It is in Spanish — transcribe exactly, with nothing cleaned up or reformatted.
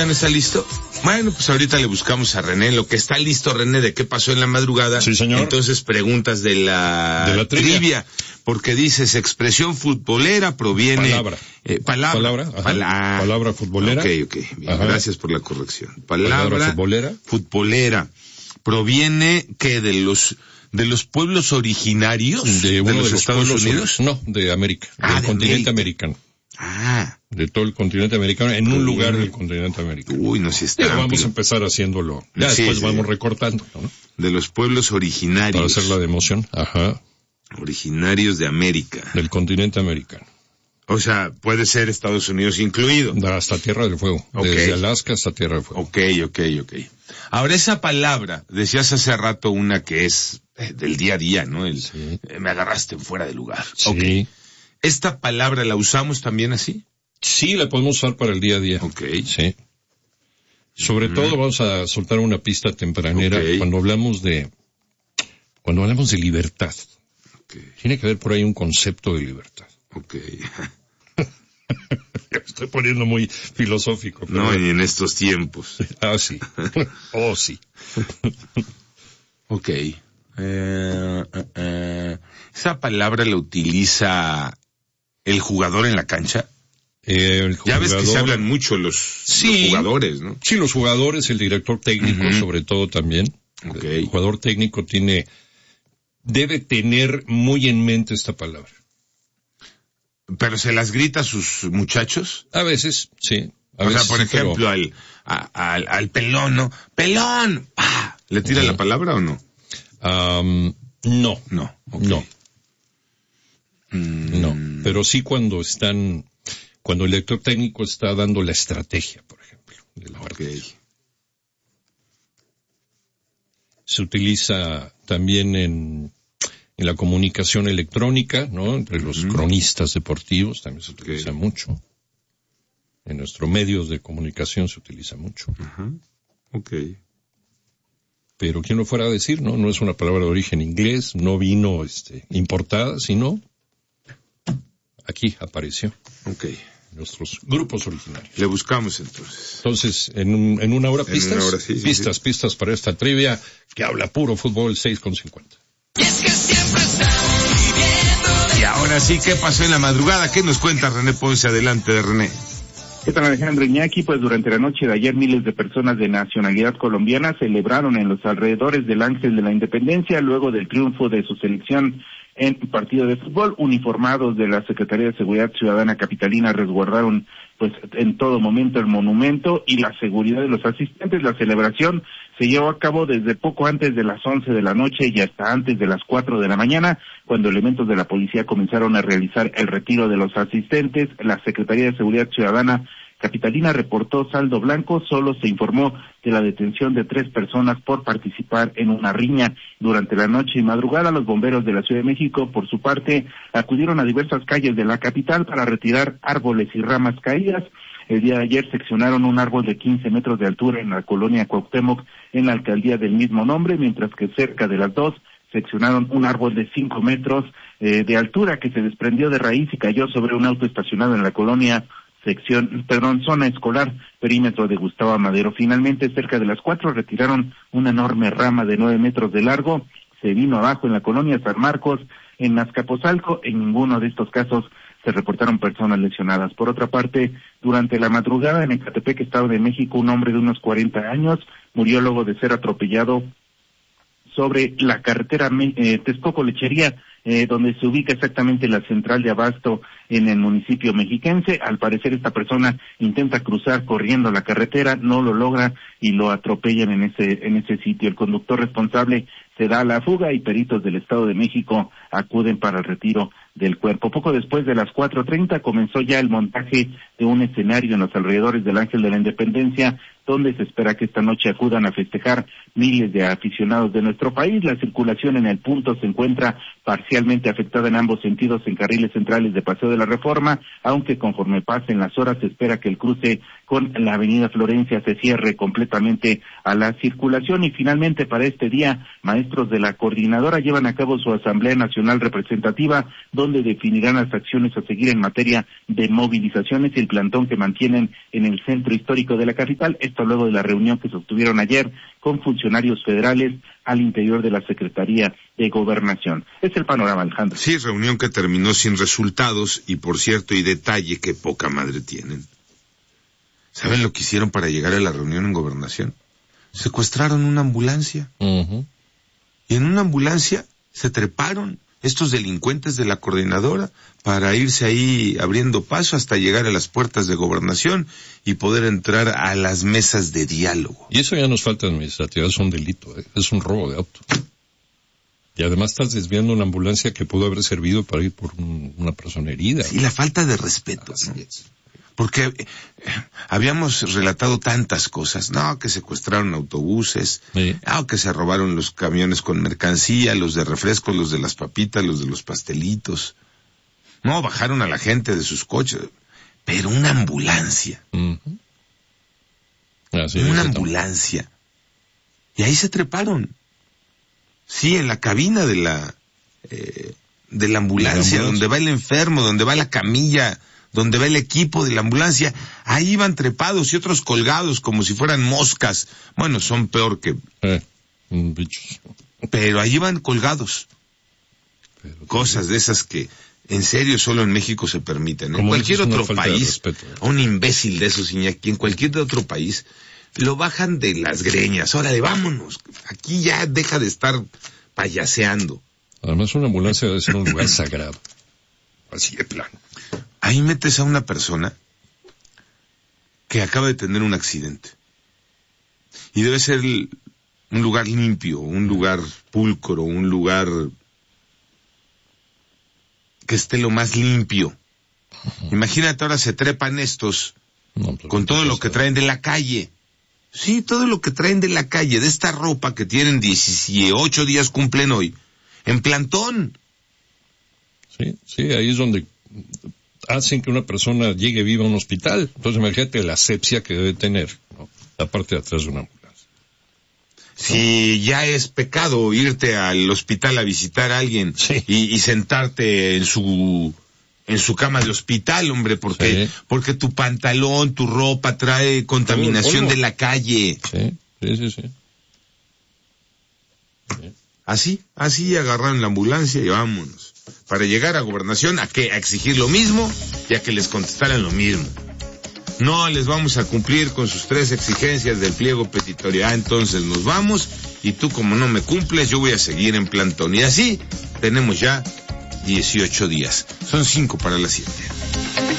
todavía no está listo? Bueno, pues ahorita le buscamos a René. Lo que está listo, René, de qué pasó en la madrugada. Sí, señor. Entonces, preguntas de la, de la trivia. trivia. Porque dices, expresión futbolera proviene... Palabra. Eh, palabra. Palabra, ajá. Pala... palabra futbolera. Ok, ok. Bien, gracias por la corrección. Palabra, palabra futbolera. Futbolera. Proviene, ¿qué? De los... ¿De los pueblos originarios de, uno de los, de los Estados pueblos, Unidos? No, de América, ah, del de continente América. americano. Ah. De todo el continente americano, en un lugar del continente americano. Uy, no sé si está. Pero vamos a empezar haciéndolo. Ya sí, después sí. vamos recortando, ¿no? De los pueblos originarios. Para hacer la de emoción. Ajá. Originarios de América. Del continente americano. O sea, puede ser Estados Unidos incluido. Hasta Tierra del Fuego. Okay. Desde Alaska hasta Tierra del Fuego. Ok, ok, ok. Ahora, esa palabra, decías hace rato una que es eh, del día a día, ¿no? El, sí. eh, me agarraste en fuera de lugar. Sí. Okay. ¿Esta palabra la usamos también así? Sí, la podemos usar para el día a día. Ok. Sí. Sobre mm. todo vamos a soltar una pista tempranera okay. cuando hablamos de, cuando hablamos de libertad. Okay. Tiene que haber por ahí un concepto de libertad. Ok. Estoy poniendo muy filosófico. Pero... No, y en estos tiempos. Ah, sí. Oh, sí. Ok. Eh, uh, uh, ¿Esa palabra la utiliza el jugador en la cancha? Eh, el jugador... Ya ves que se hablan mucho los, sí, los jugadores, ¿no? Sí, los jugadores, el director técnico uh-huh. sobre todo también. Okay. El jugador técnico tiene, debe tener muy en mente esta palabra. ¿Pero se las grita a sus muchachos? A veces, sí. A o veces, sea, por sí, ejemplo, pero... al, a, al, al pelón, ¿no? ¡Pelón! ¡Ah! ¿Le tira uh-huh. la palabra o no? Um, no. No. Okay. No. Mm. No. Pero sí cuando están, cuando el director técnico está dando la estrategia, por ejemplo, de la okay. Se utiliza también en, en la comunicación electrónica, ¿no? Entre los uh-huh. cronistas deportivos también se utiliza okay. mucho. En nuestros medios de comunicación se utiliza mucho. Uh-huh. Okay. Pero quién lo fuera a decir, ¿no? No es una palabra de origen inglés, no vino este, importada, sino aquí apareció. Okay. Nuestros grupos originarios. Le buscamos entonces. Entonces, en, un, en una hora pistas, en una hora, sí, sí, pistas, sí. pistas para esta trivia que habla puro fútbol seis con cincuenta. Y es que siempre estamos viviendo. Y ahora sí, ¿qué pasó en la madrugada? ¿Qué nos cuenta René Ponce? Adelante, de René. ¿Qué tal, Alejandro Iñaki? Pues durante la noche de ayer miles de personas de nacionalidad colombiana celebraron en los alrededores del Ángel de la Independencia luego del triunfo de su selección en partido de fútbol. Uniformados de la Secretaría de Seguridad Ciudadana Capitalina resguardaron pues en todo momento el monumento y la seguridad de los asistentes. La celebración se llevó a cabo desde poco antes de las once de la noche y hasta antes de las cuatro de la mañana, cuando elementos de la policía comenzaron a realizar el retiro de los asistentes. La Secretaría de Seguridad Ciudadana Capitalina reportó saldo blanco. Solo se informó de la detención de tres personas por participar en una riña durante la noche y madrugada. Los bomberos de la Ciudad de México, por su parte, acudieron a diversas calles de la capital para retirar árboles y ramas caídas. El día de ayer seccionaron un árbol de quince metros de altura en la colonia Cuauhtémoc, en la alcaldía del mismo nombre, mientras que cerca de las dos seccionaron un árbol de cinco metros eh, de altura que se desprendió de raíz y cayó sobre un auto estacionado en la colonia sección, perdón, zona escolar, perímetro de Gustavo Amadero. Finalmente, cerca de las cuatro, retiraron una enorme rama de nueve metros de largo. Se vino abajo en la colonia San Marcos, en Azcapotzalco. En ninguno de estos casos se reportaron personas lesionadas. Por otra parte, durante la madrugada en Ecatepec, Estado de México, un hombre de unos cuarenta años murió luego de ser atropellado sobre la carretera eh, Texcoco-Lechería, eh, donde se ubica exactamente la central de abasto en el municipio mexiquense. Al parecer esta persona intenta cruzar corriendo la carretera, no lo logra y lo atropellan en ese en ese sitio. El conductor responsable se da a la fuga y peritos del Estado de México acuden para el retiro del cuerpo. Poco después de las cuatro treinta comenzó ya el montaje de un escenario en los alrededores del Ángel de la Independencia, donde se espera que esta noche acudan a festejar miles de aficionados de nuestro país. La circulación en el punto se encuentra parcialmente afectada en ambos sentidos en carriles centrales de Paseo de la Reforma, aunque conforme pasen las horas se espera que el cruce con la avenida Florencia se cierre completamente a la circulación. Y finalmente, para este día, maestros de la coordinadora llevan a cabo su Asamblea Nacional Representativa, donde definirán las acciones a seguir en materia de movilizaciones y el plantón que mantienen en el centro histórico de la capital. Esto luego de la reunión que sostuvieron ayer con funcionarios federales al interior de la Secretaría de Gobernación. Es el panorama, Alejandro. Sí, reunión que terminó sin resultados y, por cierto, y detalle, que poca madre tienen. ¿Saben lo que hicieron para llegar a la reunión en Gobernación? Secuestraron una ambulancia. Uh-huh. Y en una ambulancia se treparon estos delincuentes de la coordinadora para irse ahí abriendo paso hasta llegar a las puertas de Gobernación y poder entrar a las mesas de diálogo. Y eso ya nos falta administrativa, es un delito, ¿eh? Es un robo de auto. Y además estás desviando una ambulancia que pudo haber servido para ir por un, una persona herida. Y la falta de respeto, ¿no? Porque eh, habíamos relatado tantas cosas, no, que secuestraron autobuses, Sí. no, que se robaron los camiones con mercancía, los de refrescos, los de las papitas, los de los pastelitos. No, bajaron a la gente de sus coches, pero una ambulancia, Uh-huh. Así es, una eso ambulancia. Y ahí se treparon. Sí, en la cabina de la eh, de la ambulancia, ambulancia. donde va el enfermo, donde va la camilla, donde va el equipo de la ambulancia, ahí iban trepados y otros colgados como si fueran moscas. Bueno, son peor que... Eh, un bichos. Pero ahí iban colgados. Pero, Cosas de esas que en serio solo en México se permiten. En Como cualquier dices, una otro falta de país, respeto. un imbécil de esos, Iñaki, en cualquier otro país, lo bajan de las greñas. Órale, vámonos. Aquí ya deja de estar payaseando. Además, una ambulancia debe ser un lugar sagrado. Así de plano. Ahí metes a una persona que acaba de tener un accidente. Y debe ser el- un lugar limpio, un lugar pulcro, un lugar que esté lo más limpio. Imagínate, ahora se trepan estos No, pues, con todo lo que está- traen de la calle. Sí, todo lo que traen de la calle, de esta ropa que tienen dieciocho días cumplen hoy, en plantón. Sí, sí, ahí es donde hacen que una persona llegue viva a un hospital. Entonces imagínate la asepsia que debe tener, ¿no? La parte de atrás de una ambulancia. Si ya es pecado irte al hospital a visitar a alguien Sí. y, y sentarte en su en su cama de hospital, hombre, porque Sí. porque tu pantalón, tu ropa trae contaminación polvo. de la calle. Sí, sí, sí, sí. Así, así agarraron la ambulancia y vámonos. Para llegar a Gobernación, ¿a qué? A exigir lo mismo y a que les contestaran lo mismo. No les vamos a cumplir con sus tres exigencias del pliego petitorio. Ah, entonces nos vamos y tú, como no me cumples, yo voy a seguir en plantón. Y así tenemos ya dieciocho días. Son cinco para las siete.